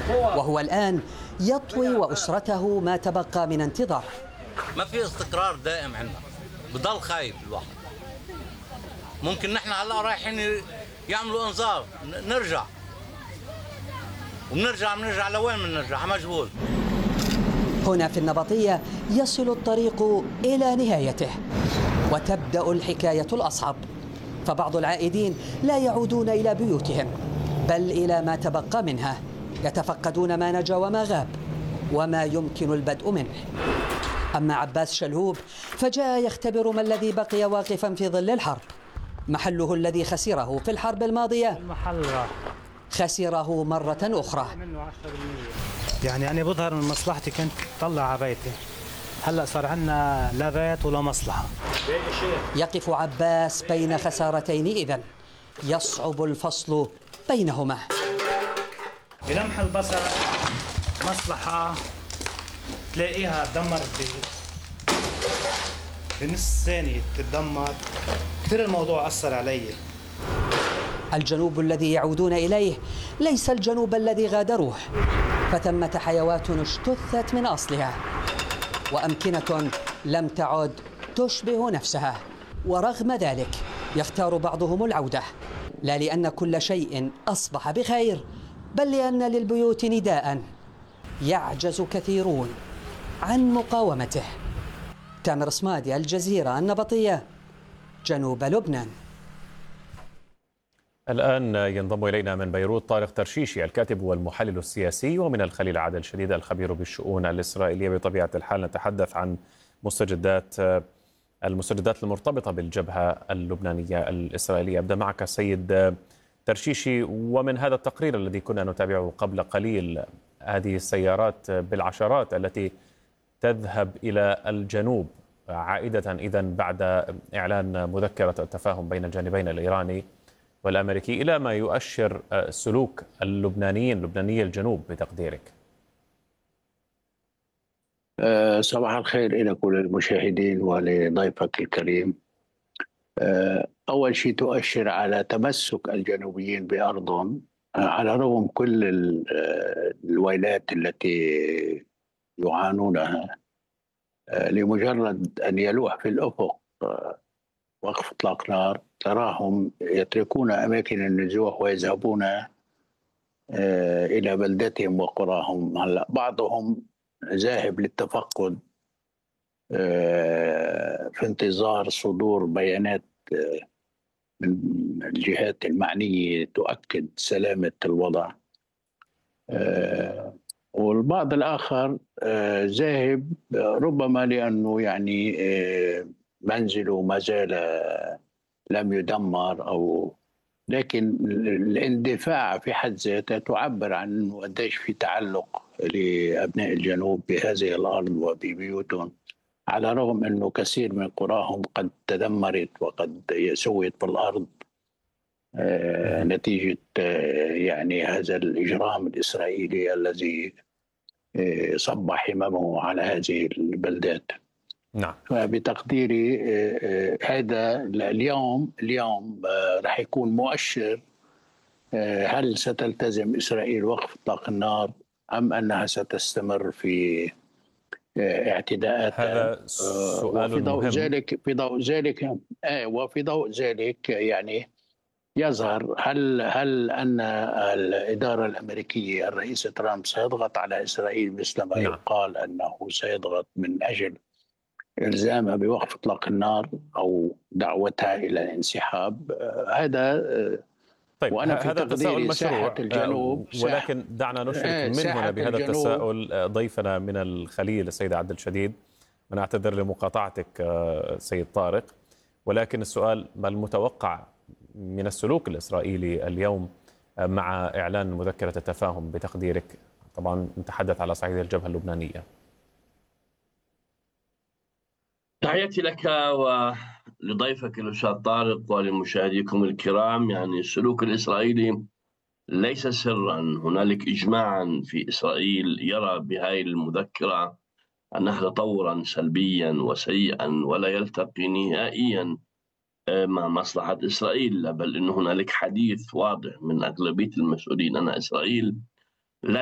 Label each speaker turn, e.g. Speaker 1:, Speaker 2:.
Speaker 1: وهو الآن يطوي وأسرته ما تبقى من انتظار.
Speaker 2: ما في استقرار دائم عندنا، بضل خايف الواحد. ممكن نحن هلا رايحين يعملوا انذار نرجع، وبنرجع لوين بنرجع؟ على مجهول.
Speaker 1: هنا في النبطية يصل الطريق إلى نهايته وتبدأ الحكاية الأصعب، فبعض العائدين لا يعودون إلى بيوتهم بل إلى ما تبقى منها، يتفقدون ما نجا وما غاب وما يمكن البدء منه. أما عباس شلهوب فجاء يختبر ما الذي بقي واقفا في ظل الحرب. محله الذي خسره في الحرب الماضية خسره مرة أخرى.
Speaker 3: يعني أنا بظهر من مصلحتي كنت طلع على بيتي، هلأ صار عندنا لا بيت ولا مصلحة.
Speaker 1: يقف عباس بين خسارتين إذن يصعب الفصل بينهما.
Speaker 3: بلمح البصر مصلحة تلاقيها تدمرت بنص ثانية تتدمر. كثير الموضوع أثر علي.
Speaker 1: الجنوب الذي يعودون إليه ليس الجنوب الذي غادروه، فثمة حيوات اجتثت من أصلها وأمكنة لم تعد تشبه نفسها، ورغم ذلك يختار بعضهم العودة، لا لأن كل شيء أصبح بخير بل لأن للبيوت نداء يعجز كثيرون عن مقاومته. تامر صمادي، الجزيرة، النبطية، جنوب لبنان.
Speaker 4: الآن ينضم إلينا من بيروت طارق ترشيشي الكاتب والمحلل السياسي، ومن الخليل عادل شديد الخبير بالشؤون الإسرائيلية. بطبيعة الحال نتحدث عن المستجدات المرتبطة بالجبهة اللبنانية الإسرائيلية. أبدأ معك سيد ترشيشي، ومن هذا التقرير الذي كنا نتابعه قبل قليل، هذه السيارات بالعشرات التي تذهب إلى الجنوب عائدة إذن بعد إعلان مذكرة التفاهم بين الجانبين الإيراني والأمريكي، إلى ما يؤشر سلوك لبناني الجنوب بتقديرك؟
Speaker 5: صباح الخير لك وللمشاهدين ولضيفك الكريم. أول شيء تؤشر على تمسك الجنوبيين بأرضهم على رغم كل الويلات التي يعانونها. لمجرد أن يلوح في الأفق وقف إطلاق نار تراهم يتركون أماكن النزوح ويذهبون إلى بلدتهم وقراهم. هلا بعضهم ذاهب للتفقد في انتظار صدور بيانات من الجهات المعنية تؤكد سلامة الوضع، والبعض الآخر ذاهب ربما لأنه يعني منزله ما زال لم يدمر، لكن الاندفاع في حد ذاته تعبر عن أنه قديش في تعلق لأبناء الجنوب بهذه الأرض وببيوتهم، على الرغم أنه كثير من قراهم قد تدمرت وقد سويت بالأرض نتيجة يعني هذا الإجرام الإسرائيلي الذي صب حمامه على هذه البلدات.
Speaker 4: نعم.
Speaker 5: فبتقديري هذا اليوم رح يكون مؤشر هل ستلتزم إسرائيل وقف إطلاق النار أم أنها ستستمر في اعتداءاتها.
Speaker 4: هذا سؤال مهم.
Speaker 5: وفي ضوء ذلك يعني يظهر هل أن الإدارة الأمريكية الرئيس ترامب سيضغط على إسرائيل مثل ما يقال أنه سيضغط من أجل إلزامها بوقف إطلاق النار أو دعوتها إلى الانسحاب. هذا
Speaker 4: طيب،
Speaker 5: وأنا في
Speaker 4: هذا تساؤل مشروع
Speaker 5: الجنوب
Speaker 4: ولكن دعنا نشرك من هنا بهذا التساؤل ضيفنا من الخليل السيد عادل شديد. أنا أعتذر لمقاطعتك سيد طارق، ولكن السؤال: ما المتوقع من السلوك الإسرائيلي اليوم مع إعلان مذكرة التفاهم بتقديرك؟ طبعا نتحدث على صعيد الجبهة اللبنانية.
Speaker 6: تحياتي لك ولضيفك الأستاذ طارق ولمشاهديكم الكرام. يعني السلوك الإسرائيلي ليس سرا، هنالك إجماعا في إسرائيل يرى بهذه المذكرة أنها تطورا سلبيا وسيئا ولا يلتقي نهائيا مع مصلحة إسرائيل، بل أن هنالك حديث واضح من أغلبية المسؤولين أن إسرائيل